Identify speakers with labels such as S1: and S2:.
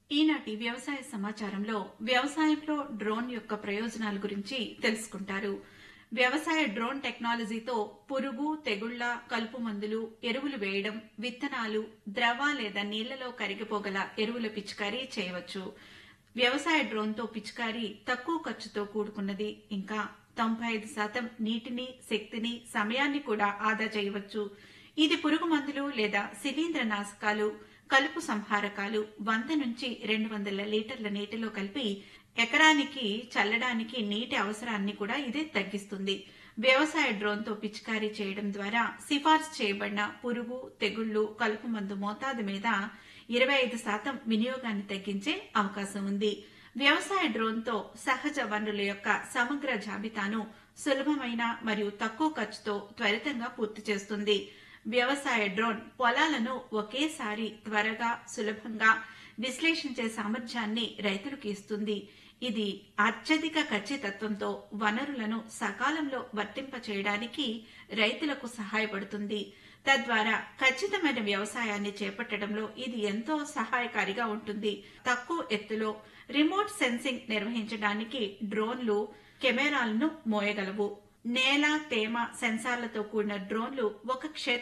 S1: ఈనాటి వ్యవసాయ సమాచారంలో వ్యవసాయంలో డ్రోన్ యొక్క ప్రయోజనాల గురించి తెలుసుకుంటారు. వ్యవసాయ డ్రోన్ టెక్నాలజీతో పురుగు, తెగుళ్ల, కలుపు మందులు, ఎరువులు వేయడం, విత్తనాలు, ద్రవ లేదా నీళ్లలో కరిగిపోగల ఎరువుల పిచికారీ చేయవచ్చు. వ్యవసాయ డ్రోన్తో పిచికారీ తక్కువ ఖర్చుతో కూడుకున్నది. ఇంకా 95% నీటిని, శక్తిని, సమయాన్ని కూడా ఆదా చేయవచ్చు. ఇది పురుగు మందులు లేదా శిలీంద్ర నాశకాలు, కలుపు సంహారకాలు 100 నుంచి 200 లీటర్ల నీటిలో కలిపి ఎకరానికి చల్లడానికి నీటి అవసరాన్ని కూడా ఇదే తగ్గిస్తుంది. వ్యవసాయ డ్రోన్తో పిచికారీ చేయడం ద్వారా సిఫార్సు చేయబడిన పురుగు, తెగుళ్లు, కలుపు మందు మోతాదు మీద 25% వినియోగాన్ని తగ్గించే అవకాశం ఉంది. వ్యవసాయ డ్రోన్తో సహజ వనరుల యొక్క సమగ్ర జాబితాను సులభమైన మరియు తక్కువ ఖర్చుతో త్వరితంగా పూర్తి చేస్తుంది. వ్యవసాయ డ్రోన్ పొలాలను ఒకేసారి త్వరగా, సులభంగా విశ్లేషించే సామర్థ్యాన్ని రైతులకు ఇస్తుంది. ఇది అత్యధిక ఖచ్చితత్వంతో వనరులను సకాలంలో వర్తింప చేయడానికి రైతులకు సహాయపడుతుంది. తద్వారా ఖచ్చితమైన వ్యవసాయాన్ని చేపట్టడంలో ఇది ఎంతో సహాయకారిగా ఉంటుంది. తక్కువ ఎత్తులో రిమోట్ సెన్సింగ్ నిర్వహించడానికి డ్రోన్లు కెమెరాలను మోయగలవు. నేల, తేమ సెన్సార్లతో కూడిన డ్రోన్లు ఒక క్షేత్ర